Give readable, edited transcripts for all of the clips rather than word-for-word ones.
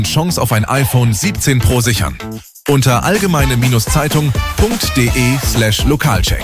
Chance auf ein iPhone 17 Pro sichern. Unter allgemeine-zeitung.de/Lokalcheck.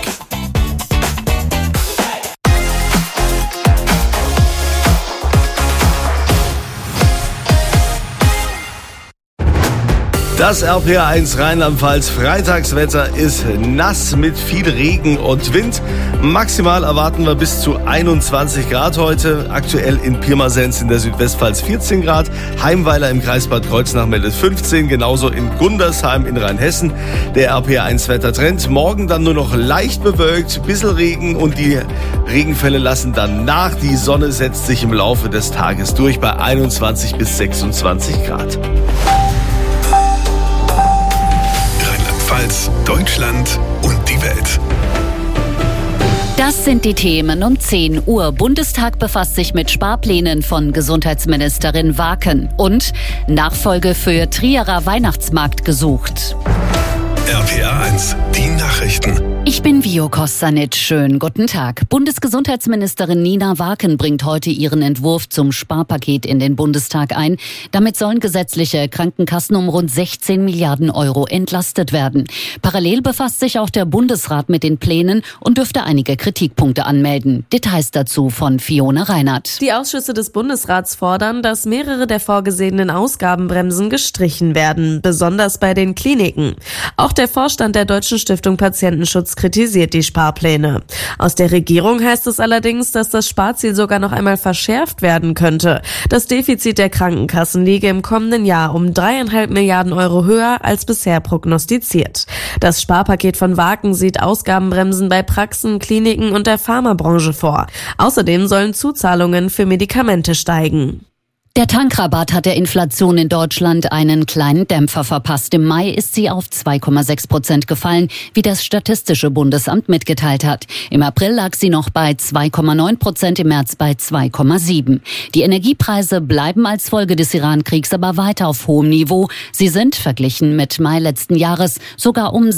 Das RPR1 Rheinland-Pfalz Freitagswetter ist nass mit viel Regen und Wind. Maximal erwarten wir bis zu 21 Grad heute. Aktuell in Pirmasens in der Südwestpfalz 14 Grad. Heimweiler im Kreis Bad Kreuznach meldet 15. Genauso in Gundersheim in Rheinhessen. Der RPR1 Wettertrend. Morgen dann nur noch leicht bewölkt, bisschen Regen und die Regenfälle lassen dann nach. Die Sonne setzt sich im Laufe des Tages durch bei 21 bis 26 Grad. Deutschland und die Welt. Das sind die Themen um 10 Uhr. Bundestag befasst sich mit Sparplänen von Gesundheitsministerin Waken und Nachfolge für Trierer Weihnachtsmarkt gesucht. RPR1, die Nachrichten. Ich bin Vio Kostanic. Schönen guten Tag. Bundesgesundheitsministerin Nina Waken bringt heute ihren Entwurf zum Sparpaket in den Bundestag ein. Damit sollen gesetzliche Krankenkassen um rund 16 Milliarden Euro entlastet werden. Parallel befasst sich auch der Bundesrat mit den Plänen und dürfte einige Kritikpunkte anmelden. Details dazu von Fiona Reinhardt. Die Ausschüsse des Bundesrats fordern, dass mehrere der vorgesehenen Ausgabenbremsen gestrichen werden, besonders bei den Kliniken. Auch der Vorstand der Deutschen Stiftung Patientenschutz kritisiert die Sparpläne. Aus der Regierung heißt es allerdings, dass das Sparziel sogar noch einmal verschärft werden könnte. Das Defizit der Krankenkassen liege im kommenden Jahr um 3,5 Milliarden Euro höher als bisher prognostiziert. Das Sparpaket von Waken sieht Ausgabenbremsen bei Praxen, Kliniken und der Pharmabranche vor. Außerdem sollen Zuzahlungen für Medikamente steigen. Der Tankrabatt hat der Inflation in Deutschland einen kleinen Dämpfer verpasst. Im Mai ist sie auf 2,6% gefallen, wie das Statistische Bundesamt mitgeteilt hat. Im April lag sie noch bei 2,9%, im März bei 2,7%. Die Energiepreise bleiben als Folge des Iran-Kriegs aber weiter auf hohem Niveau. Sie sind, verglichen mit Mai letzten Jahres, sogar um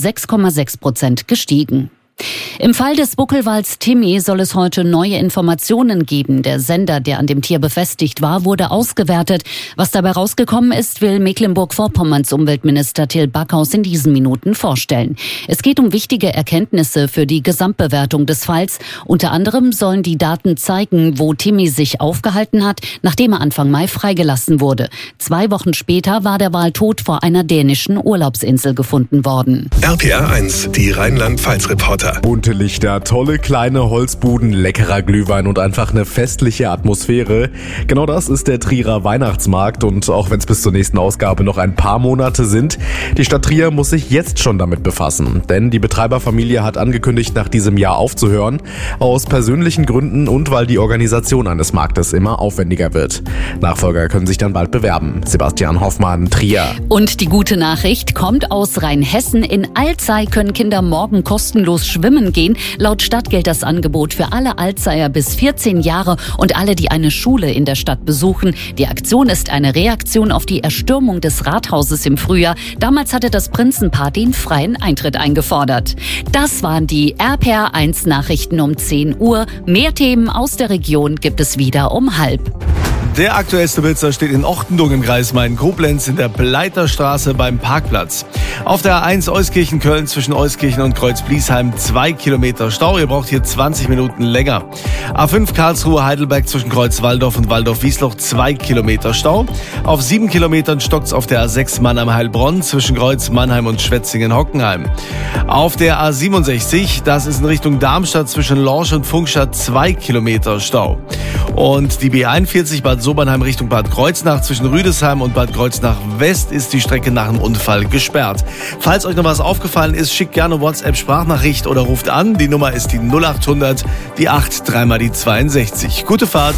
6,6% gestiegen. Im Fall des Buckelwals Timmy soll es heute neue Informationen geben. Der Sender, der an dem Tier befestigt war, wurde ausgewertet. Was dabei rausgekommen ist, will Mecklenburg-Vorpommerns Umweltminister Till Backhaus in diesen Minuten vorstellen. Es geht um wichtige Erkenntnisse für die Gesamtbewertung des Falls. Unter anderem sollen die Daten zeigen, wo Timmy sich aufgehalten hat, nachdem er Anfang Mai freigelassen wurde. 2 Wochen später war der Wal tot vor einer dänischen Urlaubsinsel gefunden worden. RPR1, die Rheinland-Pfalz-Reporter. Bunte Lichter, tolle kleine Holzbuden, leckerer Glühwein und einfach eine festliche Atmosphäre. Genau das ist der Trierer Weihnachtsmarkt und auch wenn es bis zur nächsten Ausgabe noch ein paar Monate sind, die Stadt Trier muss sich jetzt schon damit befassen. Denn die Betreiberfamilie hat angekündigt, nach diesem Jahr aufzuhören, aus persönlichen Gründen und weil die Organisation eines Marktes immer aufwendiger wird. Nachfolger können sich dann bald bewerben. Sebastian Hoffmann, Trier. Und die gute Nachricht kommt aus Rheinhessen. In Alzey können Kinder morgen kostenlos schwimmen gehen. Laut Stadt gilt das Angebot für alle Alzeyer bis 14 Jahre und alle, die eine Schule in der Stadt besuchen. Die Aktion ist eine Reaktion auf die Erstürmung des Rathauses im Frühjahr. Damals hatte das Prinzenpaar den freien Eintritt eingefordert. Das waren die RPR1 Nachrichten um 10 Uhr. Mehr Themen aus der Region gibt es wieder um 12:30. Der aktuellste Blitzer steht in Ochtendung im Kreis Main-Koblenz in der Pleiterstraße beim Parkplatz. Auf der A1 Euskirchen-Köln zwischen Euskirchen und Kreuz-Bliesheim 2 Kilometer Stau. Ihr braucht hier 20 Minuten länger. A5 Karlsruhe-Heidelberg zwischen Kreuz-Walldorf und Walldorf-Wiesloch 2 Kilometer Stau. Auf 7 Kilometern stockt's auf der A6 Mannheim-Heilbronn zwischen Kreuz Mannheim und Schwetzingen-Hockenheim. Auf der A67, das ist in Richtung Darmstadt zwischen Lorsch und Funkstadt 2 Kilometer Stau. Und die B41 Bad Sobernheim Richtung Bad Kreuznach zwischen Rüdesheim und Bad Kreuznach West ist die Strecke nach einem Unfall gesperrt. Falls euch noch was aufgefallen ist, schickt gerne WhatsApp-Sprachnachricht oder ruft an. Die Nummer ist die 0800, die 8, 3 mal die 62. Gute Fahrt.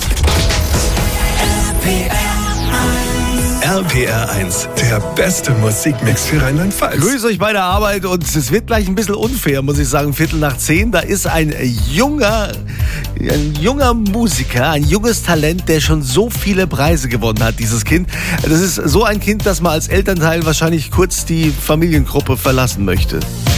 RPR1, der beste Musikmix für Rheinland-Pfalz. Grüß euch bei der Arbeit und es wird gleich ein bisschen unfair, muss ich sagen. 9:15, da ist ein junger Musiker, ein junges Talent, der schon so viele Preise gewonnen hat, dieses Kind. Das ist so ein Kind, das man als Elternteil wahrscheinlich kurz die Familiengruppe verlassen möchte.